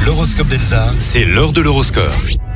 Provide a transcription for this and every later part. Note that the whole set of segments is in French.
L'horoscope d'Elsa, c'est l'heure de l'horoscope.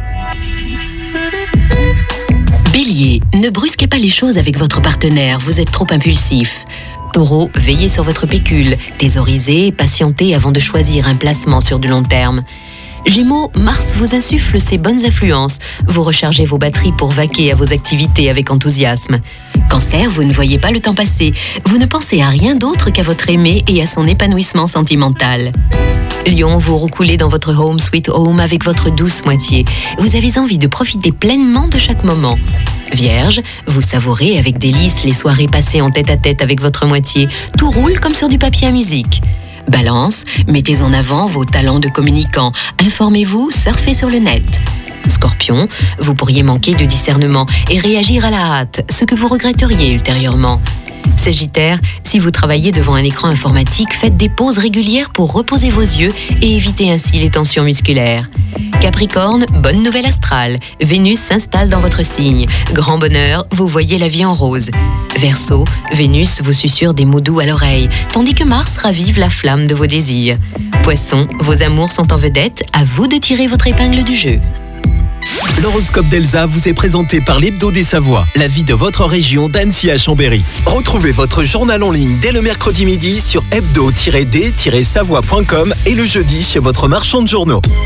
Bélier, ne brusquez pas les choses avec votre partenaire, vous êtes trop impulsif. Taureau, veillez sur votre pécule, thésaurisez, patientez avant de choisir un placement sur du long terme. Gémeaux, Mars vous insuffle ses bonnes influences. Vous rechargez vos batteries pour vaquer à vos activités avec enthousiasme. Cancer, vous ne voyez pas le temps passer. Vous ne pensez à rien d'autre qu'à votre aimé et à son épanouissement sentimental. Lion, vous roucoulez dans votre home sweet home avec votre douce moitié. Vous avez envie de profiter pleinement de chaque moment. Vierge, vous savourez avec délice les soirées passées en tête-à-tête avec votre moitié. Tout roule comme sur du papier à musique. Balance, mettez en avant vos talents de communicant. Informez-vous, surfez sur le net. Scorpion, vous pourriez manquer de discernement et réagir à la hâte, ce que vous regretteriez ultérieurement. Sagittaire, si vous travaillez devant un écran informatique, faites des pauses régulières pour reposer vos yeux et éviter ainsi les tensions musculaires. Capricorne, bonne nouvelle astrale. Vénus s'installe dans votre signe. Grand bonheur, vous voyez la vie en rose. Verseau, Vénus vous susurre des mots doux à l'oreille, tandis que Mars ravive la flamme de vos désirs. Poisson, vos amours sont en vedette, à vous de tirer votre épingle du jeu. L'horoscope d'Elsa vous est présenté par l'Hebdo des Savoies, la vie de votre région d'Annecy à Chambéry. Retrouvez votre journal en ligne dès le mercredi midi sur hebdo-d-savoie.com et le jeudi chez votre marchand de journaux.